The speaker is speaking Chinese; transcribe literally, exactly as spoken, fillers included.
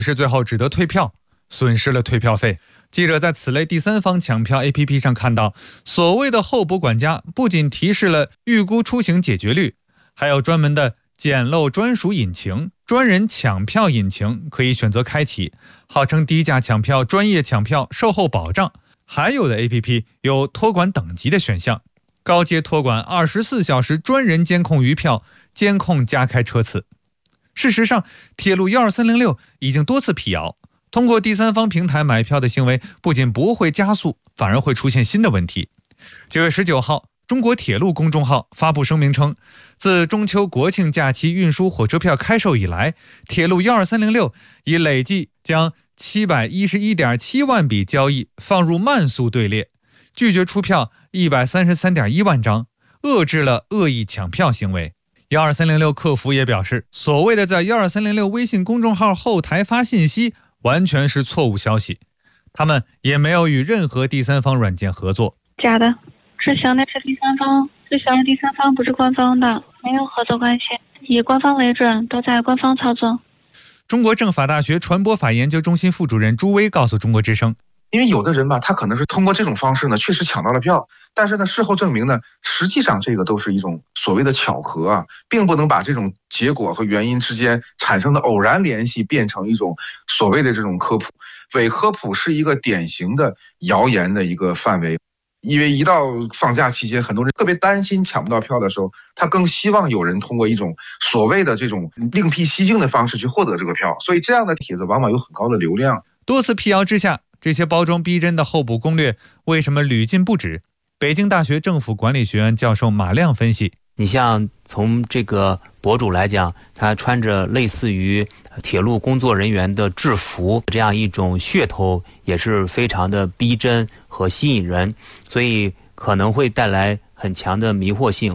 是最后只得退票，损失了退票费。记者在此类第三方抢票 A P P 上看到，所谓的候补管家不仅提示了预估出行解决率，还有专门的捡漏专属引擎、专人抢票引擎可以选择开启，号称低价抢票、专业抢票、售后保障。还有的 A P P 有托管等级的选项，高阶托管二十四小时专人监控余票，监控加开车次。事实上，铁路一二三零六已经多次辟谣，通过第三方平台买票的行为不仅不会加速，反而会出现新的问题。九月十九号，中国铁路公众号发布声明称，自中秋国庆假期运输火车票开售以来，铁路一二三零六已累计将七百一十一点七万笔交易放入慢速队列，拒绝出票一百三十三点一万张，遏制了恶意抢票行为。一二三零六客服也表示，所谓的在一二三零六微信公众号后台发信息完全是错误消息，他们也没有与任何第三方软件合作。 假的，知晓那是第三方，知晓的第三方不是官方的，没有合作关系，以官方为准，都在官方操作。 中国政法大学传播法研究中心副主任朱威告诉中国之声， 因为有的人吧，他可能是通过这种方式呢，确实抢到了票，但是呢，事后证明呢，实际上这个都是一种所谓的巧合啊，并不能把这种结果和原因之间产生的偶然联系变成一种所谓的这种科普。伪科普是一个典型的谣言的一个范围，因为一到放假期间，很多人特别担心抢不到票的时候，他更希望有人通过一种所谓的这种另辟蹊径的方式去获得这个票，所以这样的帖子往往有很高的流量。 多次辟谣之下，这些包装逼真的候补攻略为什么屡禁不止？北京大学政府管理学院教授马亮分析， 你像从这个博主来讲，他穿着类似于铁路工作人员的制服，这样一种噱头也是非常的逼真和吸引人，所以可能会带来很强的迷惑性。